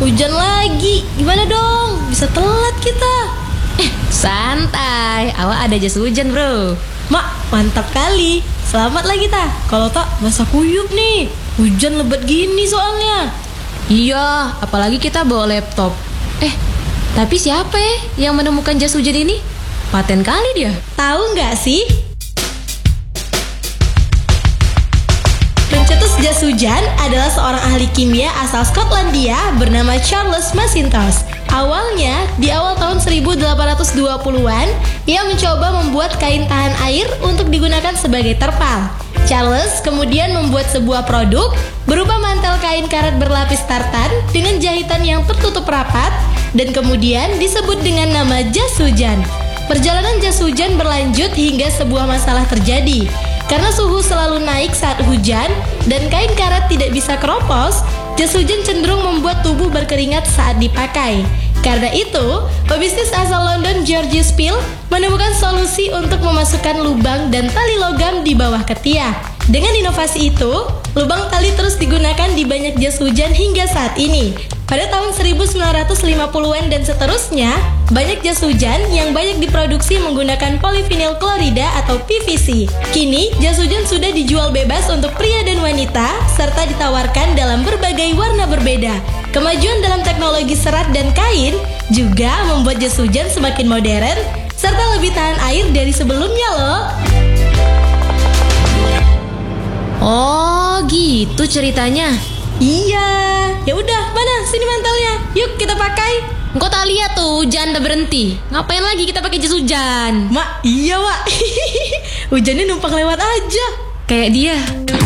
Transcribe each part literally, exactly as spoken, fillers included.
hujan lagi. Gimana dong? Bisa telat kita. Eh, santai. Awak ada jas hujan, bro. Mak, mantap kali. Selamat lah kita. Kalau tak, masa kuyup nih. Hujan lebat gini soalnya. Iya, apalagi kita bawa laptop. Eh, tapi siapa ya yang menemukan jas hujan ini? Paten kali dia. Tahu nggak sih? Pencetus jas hujan adalah seorang ahli kimia asal Skotlandia bernama Charles Mackintosh. Awalnya, di awal tahun seribu delapan ratus dua puluhan, ia mencoba membuat kain tahan air untuk digunakan sebagai terpal. Charles kemudian membuat sebuah produk berupa mantel kain karet berlapis tartan dengan jahitan yang tertutup rapat dan kemudian disebut dengan nama jas hujan. Perjalanan jas hujan berlanjut hingga sebuah masalah terjadi. Karena suhu selalu naik saat hujan dan kain karet tidak bisa keropos, jas hujan cenderung membuat tubuh berkeringat saat dipakai. Karena itu, pebisnis asal London Georges Peel menemukan solusi untuk memasukkan lubang dan tali logam di bawah ketiak. Dengan inovasi itu, lubang tali terus digunakan di banyak jas hujan hingga saat ini. Pada tahun seribu sembilan ratus lima puluhan dan seterusnya, banyak jas hujan yang banyak diproduksi menggunakan polivinil klorida atau P V C. Kini, jas hujan sudah dijual bebas untuk pria dan wanita, serta ditawarkan dalam berbagai warna berbeda. Kemajuan dalam teknologi serat dan kain juga membuat jas hujan semakin modern, serta lebih tahan air dari sebelumnya loh. Oh, gitu ceritanya. Iya, ya udah, mana sini mantelnya? Yuk kita pakai. Engkau tak lihat tuh hujan udah berhenti. Ngapain lagi kita pakai jas hujan? Mak, iya mak. Hujannya numpang lewat aja. Kayak dia.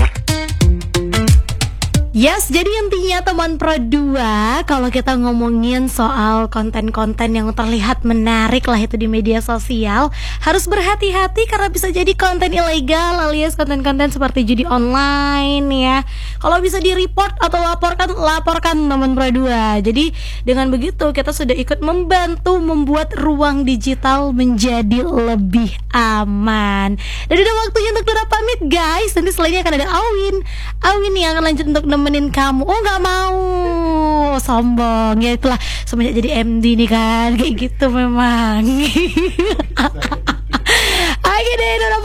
Yes, jadi intinya teman Pro dua, kalau kita ngomongin soal konten-konten yang terlihat menarik lah itu di media sosial, harus berhati-hati karena bisa jadi konten ilegal alias konten-konten seperti judi online ya. Kalau bisa di-report atau laporkan, laporkan teman Pro dua. Jadi dengan begitu kita sudah ikut membantu membuat ruang digital menjadi lebih aman. Dan udah waktunya untuk Dora pamit guys. Nanti selanjutnya akan ada Awin. Awin yang akan lanjut untuk nemenin kamu. Oh nggak mau, sombong ya, itulah semenjak jadi M D nih kan kayak gitu memang. Oke deh Dora.